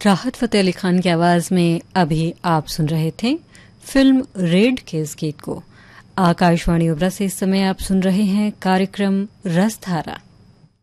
राहत फ़तेह अली खान की आवाज़ में अभी आप सुन रहे थे फिल्म रेड के इस गीत को। आकाशवाणी उबरा से इस समय आप सुन रहे हैं कार्यक्रम रसधारा।